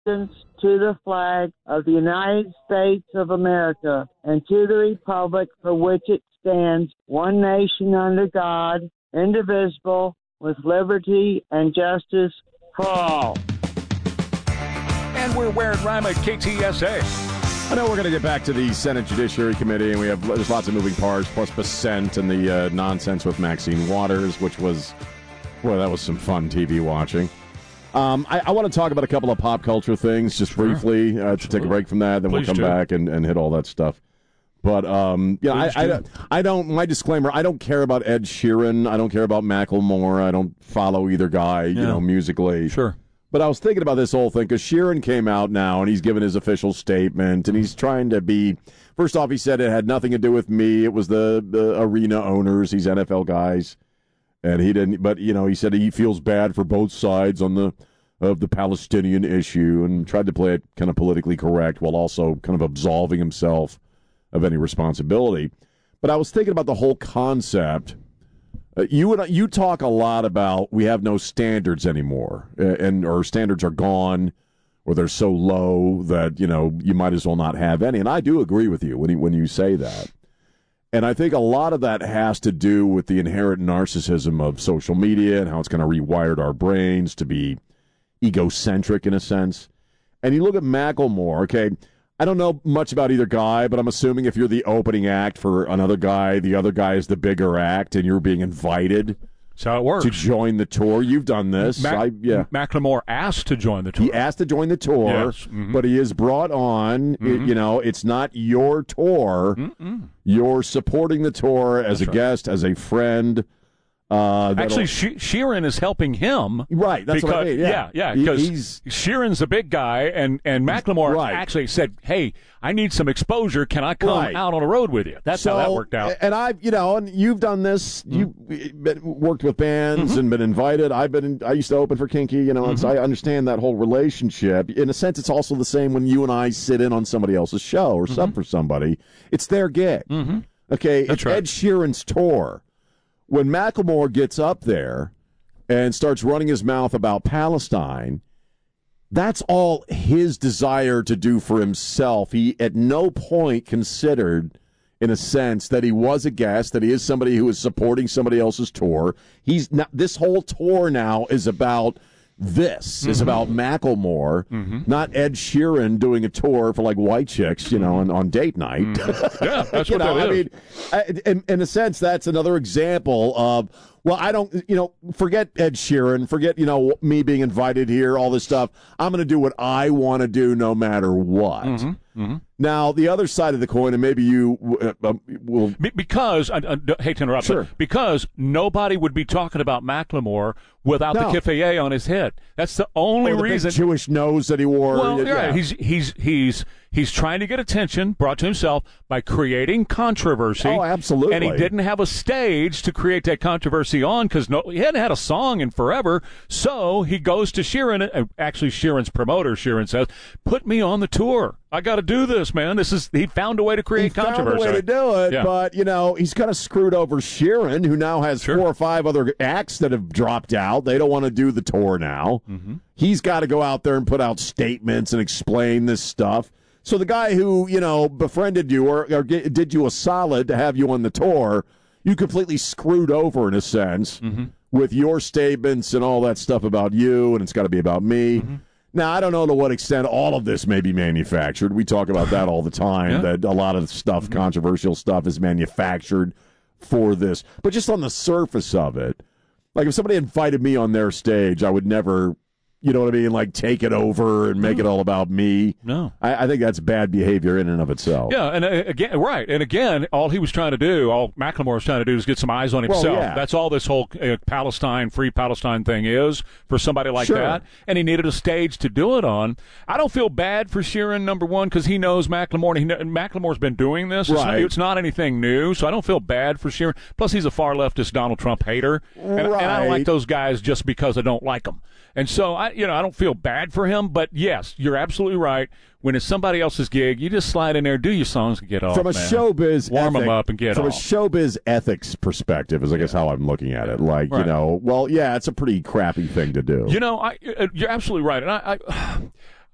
allegiance to the flag of the United States of America and to the republic for which it stands, one nation under God, indivisible, with liberty and justice for all. And we're wearing rhyme at KTSA. I know we're going to get back to the Senate Judiciary Committee, and there's lots of moving parts, plus Basent and the nonsense with Maxine Waters, which was, boy, that was some fun TV watching. I want to talk about a couple of pop culture things just briefly to take a break from that. Then we'll come back and hit all that stuff. But I don't. My disclaimer: I don't care about Ed Sheeran. I don't care about Macklemore. I don't follow either guy, musically. Sure. But I was thinking about this whole thing because Sheeran came out now and he's given his official statement and he's trying to be. First off, he said it had nothing to do with me. It was the arena owners. These NFL guys. And he didn't, but he said he feels bad for both sides of the Palestinian issue, and tried to play it kind of politically correct while also kind of absolving himself of any responsibility. But I was thinking about the whole concept. You talk a lot about we have no standards anymore, and our standards are gone, or they're so low that you might as well not have any. And I do agree with you when you say that. And I think a lot of that has to do with the inherent narcissism of social media and how it's kind of rewired our brains to be egocentric in a sense. And you look at Macklemore, okay, I don't know much about either guy, but I'm assuming if you're the opening act for another guy, the other guy is the bigger act, and you're being invited That's how it works. to join the tour. You've done this. Macklemore asked to join the tour. He asked to join the tour, yes. But he is brought on. It's not your tour. You're supporting the tour as a guest, as a friend. Actually, Sheeran is helping him. Right, that's what I mean. Yeah, because Sheeran's a big guy, and Macklemore actually said, hey, I need some exposure. Can I come out on the road with you? That's how that worked out. And and you've done this. You've worked with bands and been invited. I used to open for Kinky, and so I understand that whole relationship. In a sense, it's also the same when you and I sit in on somebody else's show or sub for somebody. It's their gig. Okay, it's Ed Sheeran's tour. When Macklemore gets up there and starts running his mouth about Palestine, that's all his desire to do for himself. He at no point considered, in a sense, that he was a guest, that he is somebody who is supporting somebody else's tour. He's not. This whole tour now is about this. Is about Macklemore, not Ed Sheeran doing a tour for like white chicks, on date night. Yeah, that's what that is. I mean, in a sense, that's another example of, well, I don't, forget Ed Sheeran, forget, me being invited here, all this stuff. I'm going to do what I want to do no matter what. Now, the other side of the coin, and maybe you will... Because, I hate to interrupt, but because nobody would be talking about Macklemore without the kiffiyeh on his head. That's the only reason. The big Jewish nose that he wore. Well, right. He's trying to get attention brought to himself by creating controversy. Oh, absolutely. And he didn't have a stage to create that controversy on because he hadn't had a song in forever. So he goes to Sheeran. Actually, Sheeran's promoter, Sheeran says, "Put me on the tour. I got to do this, man. He found a way to create controversy. He found a way to do it, but, he's kind of screwed over Sheeran, who now has 4 or 5 other acts that have dropped out. They don't want to do the tour now. He's got to go out there and put out statements and explain this stuff. So the guy who, befriended you or did you a solid to have you on the tour, you completely screwed over, in a sense, with your statements and all that stuff about you, and it's got to be about me. Now, I don't know to what extent all of this may be manufactured. We talk about that all the time, that a lot of stuff, controversial stuff, is manufactured for this. But just on the surface of it, like if somebody invited me on their stage, I would never... You know what I mean? Like, take it over and make it all about me. No. I think that's bad behavior in and of itself. Yeah, and again, all he was trying to do, all Macklemore was trying to do is get some eyes on himself. Well, yeah. That's all this whole Free Palestine thing is for somebody like that. And he needed a stage to do it on. I don't feel bad for Sheeran, number one, because he knows Macklemore. And Macklemore's been doing this. It's not anything new, so I don't feel bad for Sheeran. Plus, he's a far leftist Donald Trump hater. And I don't like those guys just because I don't like them. And so, I don't feel bad for him, but yes, you're absolutely right. When it's somebody else's gig, you just slide in there, do your songs, and get off. From a showbiz warm them up and get off. From a showbiz ethics perspective, is I guess how I'm looking at it. Like, it's a pretty crappy thing to do. You're absolutely right. And